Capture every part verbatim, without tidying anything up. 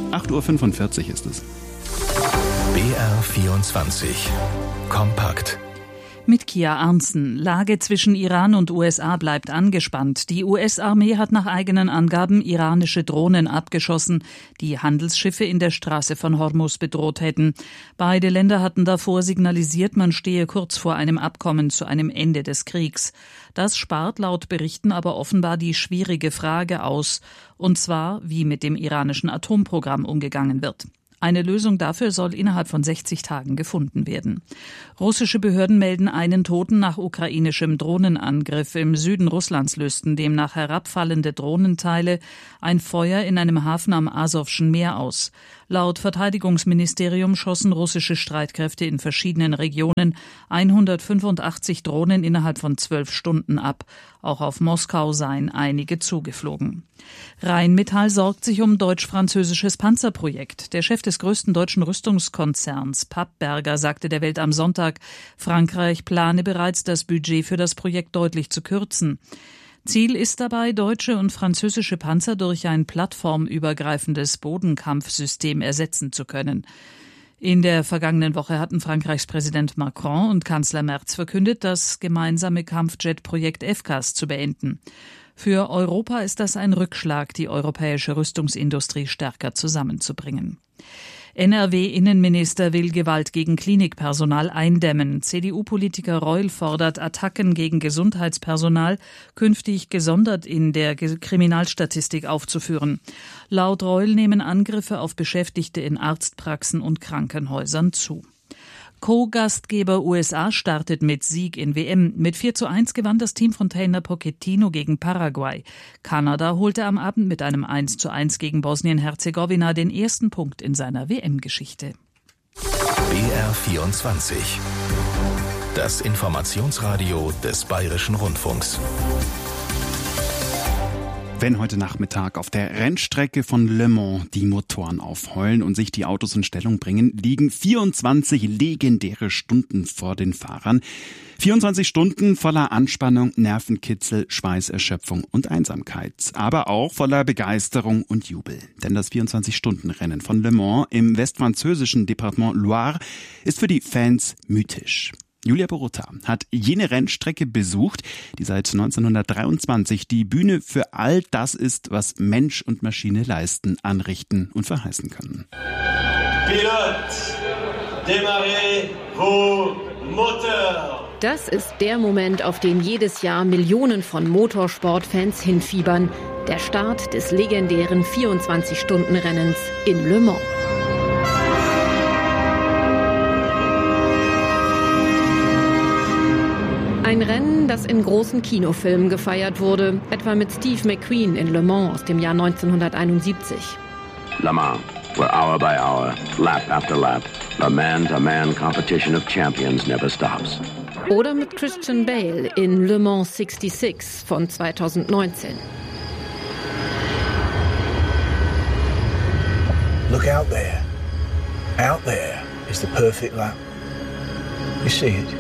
acht Uhr fünfundvierzig ist es. B R vierundzwanzig. Kompakt. Mit Kia Arntzen. Lage zwischen Iran und U S A bleibt angespannt. Die U S-Armee hat nach eigenen Angaben iranische Drohnen abgeschossen, die Handelsschiffe in der Straße von Hormuz bedroht hätten. Beide Länder hatten davor signalisiert, man stehe kurz vor einem Abkommen zu einem Ende des Kriegs. Das spart laut Berichten aber offenbar die schwierige Frage aus, und zwar, wie mit dem iranischen Atomprogramm umgegangen wird. Eine Lösung dafür soll innerhalb von sechzig Tagen gefunden werden. Russische Behörden melden einen Toten nach ukrainischem Drohnenangriff. Im Süden Russlands lösten demnach herabfallende Drohnenteile ein Feuer in einem Hafen am Asowschen Meer aus. Laut Verteidigungsministerium schossen russische Streitkräfte in verschiedenen Regionen hundertfünfundachtzig Drohnen innerhalb von zwölf Stunden ab. Auch auf Moskau seien einige zugeflogen. Rheinmetall sorgt sich um deutsch-französisches Panzerprojekt. Der Chef des größten deutschen Rüstungskonzerns, Pappberger, sagte der Welt am Sonntag, Frankreich plane bereits, das Budget für das Projekt deutlich zu kürzen. Ziel ist dabei, deutsche und französische Panzer durch ein plattformübergreifendes Bodenkampfsystem ersetzen zu können. In der vergangenen Woche hatten Frankreichs Präsident Macron und Kanzler Merz verkündet, das gemeinsame Kampfjet-Projekt F C A S zu beenden. Für Europa ist das ein Rückschlag, die europäische Rüstungsindustrie stärker zusammenzubringen. N R W-Innenminister will Gewalt gegen Klinikpersonal eindämmen. C D U-Politiker Reul fordert, Attacken gegen Gesundheitspersonal künftig gesondert in der Kriminalstatistik aufzuführen. Laut Reul nehmen Angriffe auf Beschäftigte in Arztpraxen und Krankenhäusern zu. Co-Gastgeber U S A startet mit Sieg in W M. Mit vier zu eins gewann das Team von Trainer Pochettino gegen Paraguay. Kanada holte am Abend mit einem eins zu eins gegen Bosnien-Herzegowina den ersten Punkt in seiner W M-Geschichte. B R vierundzwanzig. Das Informationsradio des Bayerischen Rundfunks. Wenn heute Nachmittag auf der Rennstrecke von Le Mans die Motoren aufheulen und sich die Autos in Stellung bringen, liegen vierundzwanzig legendäre Stunden vor den Fahrern. vierundzwanzig Stunden voller Anspannung, Nervenkitzel, Schweißerschöpfung und Einsamkeit. Aber auch voller Begeisterung und Jubel. Denn das vierundzwanzig-Stunden-Rennen von Le Mans im westfranzösischen Departement Loire ist für die Fans mythisch. Julia Borutta hat jene Rennstrecke besucht, die seit neunzehnhundertdreiundzwanzig die Bühne für all das ist, was Mensch und Maschine leisten, anrichten und verheißen können. Pilote, démarrez vos moteurs. Das ist der Moment, auf den jedes Jahr Millionen von Motorsportfans hinfiebern. Der Start des legendären vierundzwanzig-Stunden-Rennens in Le Mans. Ein Rennen, das in großen Kinofilmen gefeiert wurde, etwa mit Steve McQueen in Le Mans aus dem Jahr neunzehnhunderteinundsiebzig. Le Mans, where hour by hour, lap after lap, the man-to-man competition of champions never stops. Oder mit Christian Bale in Le Mans sechsundsechzig von zweitausendneunzehn. Look out there. Out there is the perfect lap. You see it?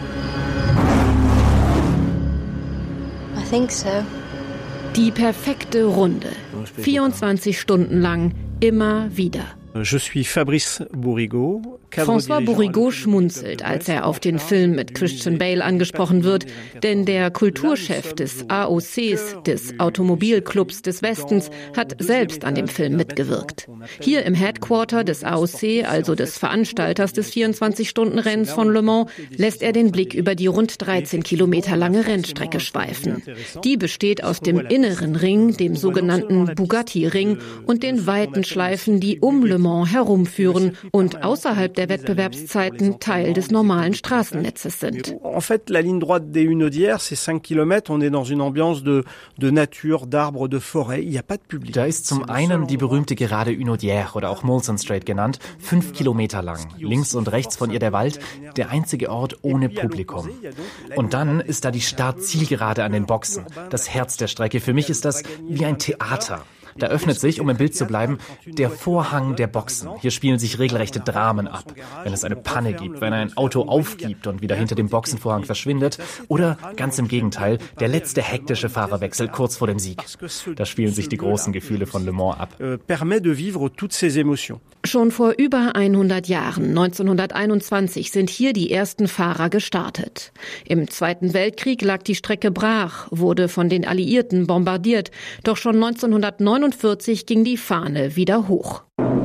I think so. Die perfekte Runde. vierundzwanzig Stunden lang, immer wieder. Je suis Fabrice Bourrigaud. François Bourrigaud schmunzelt, als er auf den Film mit Christian Bale angesprochen wird, denn der Kulturchef des A O Cs, des Automobilclubs des Westens, hat selbst an dem Film mitgewirkt. Hier im Headquarter des A O C, also des Veranstalters des vierundzwanzig-Stunden-Rennens von Le Mans, lässt er den Blick über die rund dreizehn Kilometer lange Rennstrecke schweifen. Die besteht aus dem inneren Ring, dem sogenannten Bugatti-Ring, und den weiten Schleifen, die um Le Mans herumführen und außerhalb der Wettbewerbszeiten Teil des normalen Straßennetzes sind. En fait, la ligne droite des Hunaudières, c'est cinq kilomètres. On est dans une ambiance de, de nature, d'arbres, de forêt. Il n'y a pas de public. Da ist zum einen die berühmte Gerade Hunaudière oder auch Molson Strait genannt, fünf Kilometer lang. Links und rechts von ihr der Wald, der einzige Ort ohne Publikum. Und dann ist da die Start-Zielgerade an den Boxen, das Herz der Strecke. Für mich ist das wie ein Theater. Da öffnet sich, um im Bild zu bleiben, der Vorhang der Boxen. Hier spielen sich regelrechte Dramen ab. Wenn es eine Panne gibt, wenn ein Auto aufgibt und wieder hinter dem Boxenvorhang verschwindet oder ganz im Gegenteil, der letzte hektische Fahrerwechsel kurz vor dem Sieg. Da spielen sich die großen Gefühle von Le Mans ab. Schon vor über hundert Jahren, neunzehnhunderteinundzwanzig, sind hier die ersten Fahrer gestartet. Im Zweiten Weltkrieg lag die Strecke brach, wurde von den Alliierten bombardiert. Doch schon neunzehnhundertneunundvierzig ging die Fahne wieder hoch.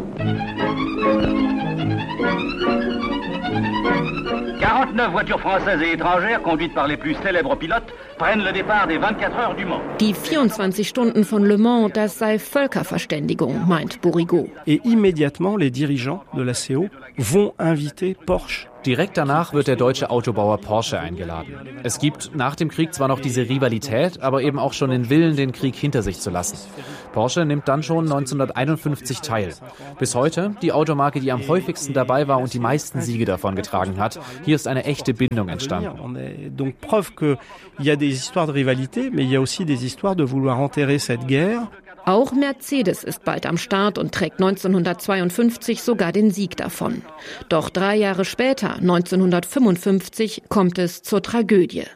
quarante-neuf voitures françaises et étrangères, conduites par les plus célèbres pilotes, prennent le départ des vingt-quatre heures du Mans. Die vierundzwanzig Stunden von Le Mans, das sei Völkerverständigung, meint Bourrigaud. Et immédiatement, les dirigeants de la C O vont inviter Porsche. Direkt danach wird der deutsche Autobauer Porsche eingeladen. Es gibt nach dem Krieg zwar noch diese Rivalität, aber eben auch schon den Willen, den Krieg hinter sich zu lassen. Porsche nimmt dann schon neunzehnhunderteinundfünfzig teil. Bis heute die Automarke, die am häufigsten dabei war und die meisten Siege davon getragen hat. Hier ist eine echte Bindung entstanden. Donc preuve qu'il y a des histoires de rivalité, mais il y a aussi des histoires de vouloir enterrer cette guerre. Auch Mercedes ist bald am Start und trägt neunzehnhundertzweiundfünfzig sogar den Sieg davon. Doch drei Jahre später, neunzehnhundertfünfundfünfzig, kommt es zur Tragödie.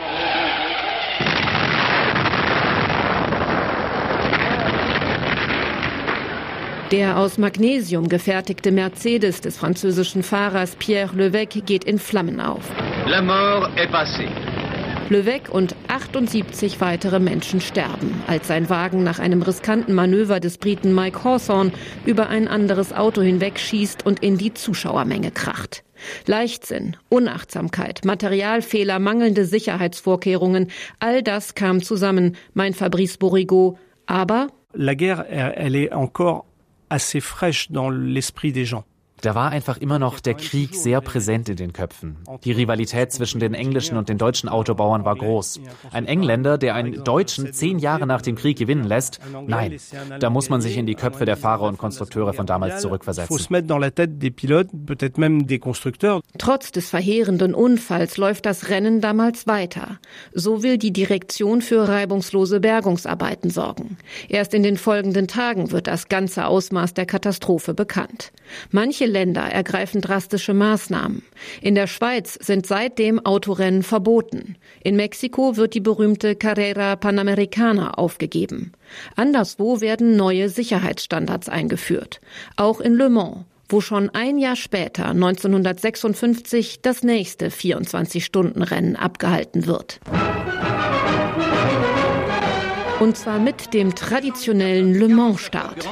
Der aus Magnesium gefertigte Mercedes des französischen Fahrers Pierre Levesque geht in Flammen auf. La mort est passée. Levesque und achtundsiebzig weitere Menschen sterben, als sein Wagen nach einem riskanten Manöver des Briten Mike Hawthorne über ein anderes Auto hinwegschießt und in die Zuschauermenge kracht. Leichtsinn, Unachtsamkeit, Materialfehler, mangelnde Sicherheitsvorkehrungen, all das kam zusammen, meint Fabrice Bourrigaud. Aber La guerre, elle est encore assez fraîche dans l'esprit des gens. Da war einfach immer noch der Krieg sehr präsent in den Köpfen. Die Rivalität zwischen den englischen und den deutschen Autobauern war groß. Ein Engländer, der einen Deutschen zehn Jahre nach dem Krieg gewinnen lässt, nein, da muss man sich in die Köpfe der Fahrer und Konstrukteure von damals zurückversetzen. Trotz des verheerenden Unfalls läuft das Rennen damals weiter. So will die Direktion für reibungslose Bergungsarbeiten sorgen. Erst in den folgenden Tagen wird das ganze Ausmaß der Katastrophe bekannt. Manche Länder ergreifen drastische Maßnahmen. In der Schweiz sind seitdem Autorennen verboten. In Mexiko wird die berühmte Carrera Panamericana aufgegeben. Anderswo werden neue Sicherheitsstandards eingeführt. Auch in Le Mans, wo schon ein Jahr später, neunzehnhundertsechsundfünfzig, das nächste vierundzwanzig-Stunden-Rennen abgehalten wird. Und zwar mit dem traditionellen Le Mans-Start.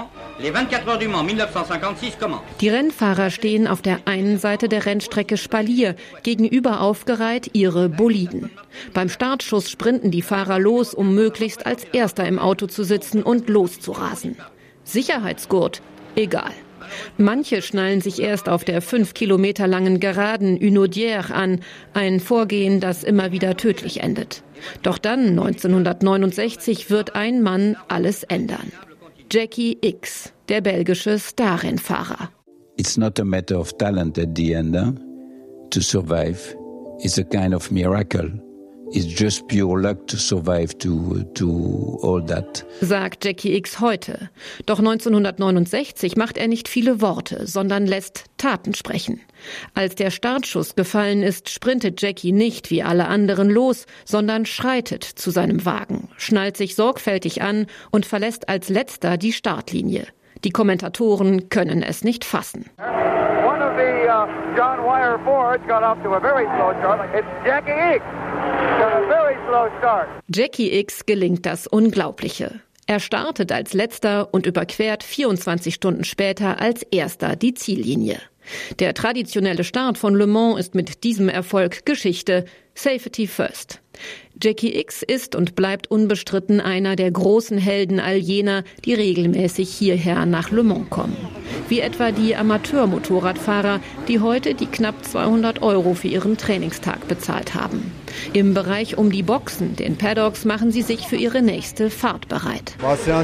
Die Rennfahrer stehen auf der einen Seite der Rennstrecke Spalier, gegenüber aufgereiht ihre Boliden. Beim Startschuss sprinten die Fahrer los, um möglichst als Erster im Auto zu sitzen und loszurasen. Sicherheitsgurt? Egal. Manche schnallen sich erst auf der fünf Kilometer langen Geraden Hunaudière an, ein Vorgehen, das immer wieder tödlich endet. Doch dann, neunzehnhundertneunundsechzig, wird ein Mann alles ändern. Jackie Ickx, der belgische Starrennfahrer. It's not a matter of talent at the end. Huh? To survive is a kind of miracle. It's just pure luck to survive to, to all that. Sagt Jackie Ickx heute. Doch neunzehnhundertneunundsechzig macht er nicht viele Worte, sondern lässt Taten sprechen. Als der Startschuss gefallen ist, sprintet Jackie nicht wie alle anderen los, sondern schreitet zu seinem Wagen, schnallt sich sorgfältig an und verlässt als letzter die Startlinie. Die Kommentatoren können es nicht fassen. One of the uh, John Wyer Fords got off to a very slow start. It's Jackie Ickx. Got a very slow start. Jackie Ickx gelingt das Unglaubliche. Er startet als letzter und überquert vierundzwanzig Stunden später als erster die Ziellinie. Der traditionelle Start von Le Mans ist mit diesem Erfolg Geschichte. Safety first. Jackie Ickx ist und bleibt unbestritten einer der großen Helden all jener, die regelmäßig hierher nach Le Mans kommen. Wie etwa die Amateur-Motorradfahrer, die heute die knapp zweihundert Euro für ihren Trainingstag bezahlt haben. Im Bereich um die Boxen, den Paddocks, machen sie sich für ihre nächste Fahrt bereit.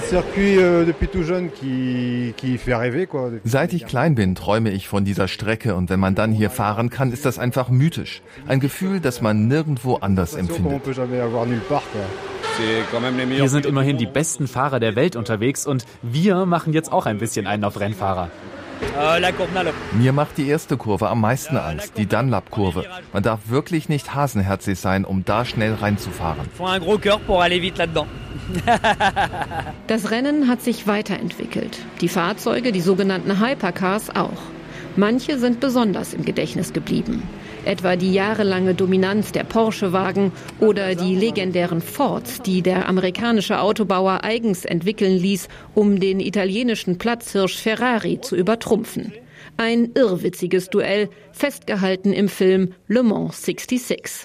Seit ich klein bin, träume ich von dieser Strecke, und wenn man dann hier fahren kann, ist das einfach mythisch. Ein Gefühl, das man nirgendwo anders empfindet. Hier sind immerhin die besten Fahrer der Welt unterwegs und wir machen jetzt auch ein bisschen einen auf Rennfahrer. Mir macht die erste Kurve am meisten Angst, die Dunlap-Kurve. Man darf wirklich nicht hasenherzig sein, um da schnell reinzufahren. Das Rennen hat sich weiterentwickelt. Die Fahrzeuge, die sogenannten Hypercars auch. Manche sind besonders im Gedächtnis geblieben. Etwa die jahrelange Dominanz der Porsche-Wagen oder die legendären Fords, die der amerikanische Autobauer eigens entwickeln ließ, um den italienischen Platzhirsch Ferrari zu übertrumpfen. Ein irrwitziges Duell, festgehalten im Film Le Mans sechsundsechzig.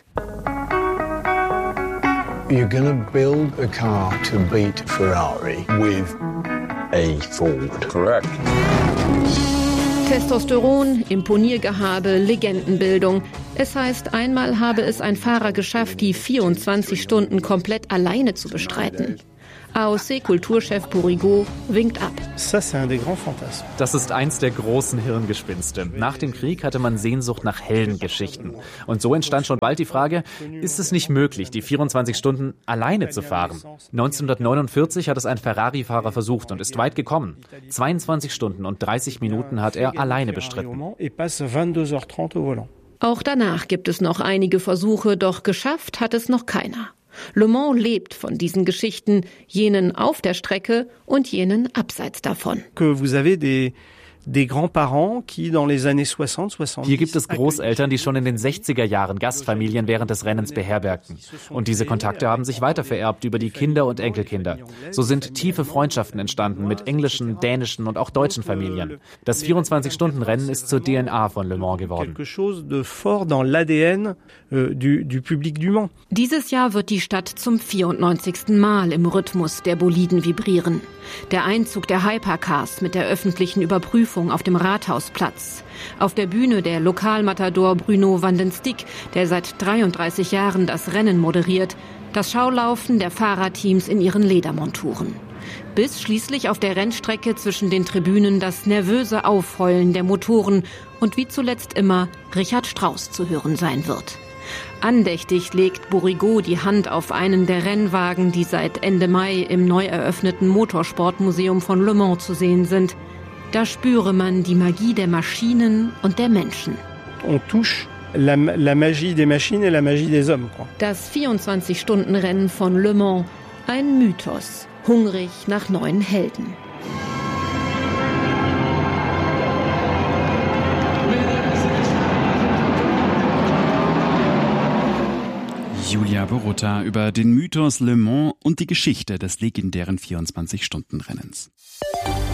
You're gonna build a car to beat Ferrari with a Ford. Correct. Testosteron, Imponiergehabe, Legendenbildung. Es heißt, einmal habe es ein Fahrer geschafft, die vierundzwanzig Stunden komplett alleine zu bestreiten. A O C-Kulturchef Bourrigaud winkt ab. Das ist eins der großen Hirngespinste. Nach dem Krieg hatte man Sehnsucht nach Heldengeschichten. Und so entstand schon bald die Frage, ist es nicht möglich, die vierundzwanzig Stunden alleine zu fahren? neunzehnhundertneunundvierzig hat es ein Ferrari-Fahrer versucht und ist weit gekommen. zweiundzwanzig Stunden und dreißig Minuten hat er alleine bestritten. Auch danach gibt es noch einige Versuche, doch geschafft hat es noch keiner. Le Mans lebt von diesen Geschichten, jenen auf der Strecke und jenen abseits davon. Hier gibt es Großeltern, die schon in den sechziger Jahren Gastfamilien während des Rennens beherbergten. Und diese Kontakte haben sich weitervererbt über die Kinder und Enkelkinder. So sind tiefe Freundschaften entstanden mit englischen, dänischen und auch deutschen Familien. Das vierundzwanzig-Stunden-Rennen ist zur D N A von Le Mans geworden. Dieses Jahr wird die Stadt zum vierundneunzigsten Mal im Rhythmus der Boliden vibrieren. Der Einzug der Hypercars mit der öffentlichen Überprüfung auf dem Rathausplatz. Auf der Bühne der Lokalmatador Bruno van den Stick, der seit dreiunddreißig Jahren das Rennen moderiert. Das Schaulaufen der Fahrerteams in ihren Ledermonturen. Bis schließlich auf der Rennstrecke zwischen den Tribünen das nervöse Aufheulen der Motoren und wie zuletzt immer Richard Strauss zu hören sein wird. Andächtig legt Bourrigaud die Hand auf einen der Rennwagen, die seit Ende Mai im neu eröffneten Motorsportmuseum von Le Mans zu sehen sind. Da spüre man die Magie der Maschinen und der Menschen. On touche la, la magie des machines et la magie des hommes. Das vierundzwanzig-Stunden-Rennen von Le Mans, ein Mythos, hungrig nach neuen Helden. Julia Borutta über den Mythos Le Mans und die Geschichte des legendären vierundzwanzig-Stunden-Rennens.